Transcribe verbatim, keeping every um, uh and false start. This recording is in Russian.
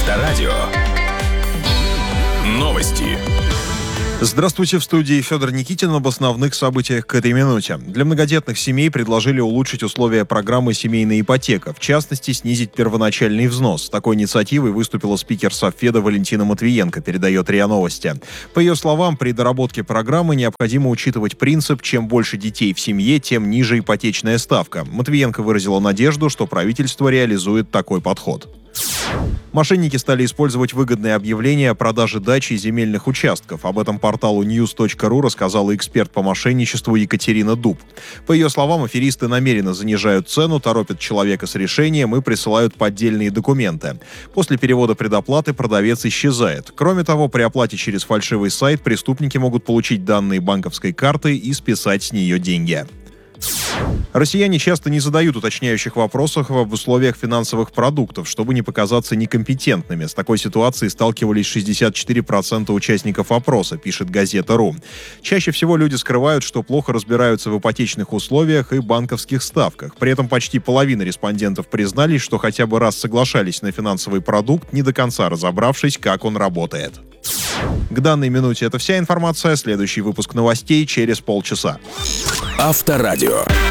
Авторадио. Новости. Здравствуйте, в студии Федор Никитин об основных событиях к этой минуте. Для многодетных семей предложили улучшить условия программы «Семейная ипотека», в частности, снизить первоначальный взнос. С такой инициативой выступила спикер Совфеда Валентина Матвиенко, передает РИА Новости. По ее словам, при доработке программы необходимо учитывать принцип «чем больше детей в семье, тем ниже ипотечная ставка». Матвиенко выразила надежду, что правительство реализует такой подход. Мошенники стали использовать выгодные объявления о продаже дач и земельных участков. Об этом порталу ньюс точка ру рассказала эксперт по мошенничеству Екатерина Дуб. По ее словам, аферисты намеренно занижают цену, торопят человека с решением и присылают поддельные документы. После перевода предоплаты продавец исчезает. Кроме того, при оплате через фальшивый сайт преступники могут получить данные банковской карты и списать с нее деньги. Россияне часто не задают уточняющих вопросов об условиях финансовых продуктов, чтобы не показаться некомпетентными. С такой ситуацией сталкивались шестьдесят четыре процента участников опроса, пишет газета.ру. Чаще всего люди скрывают, что плохо разбираются в ипотечных условиях и банковских ставках. При этом почти половина респондентов признались, что хотя бы раз соглашались на финансовый продукт, не до конца разобравшись, как он работает. К данной минуте это вся информация. Следующий выпуск новостей через полчаса. Авторадио.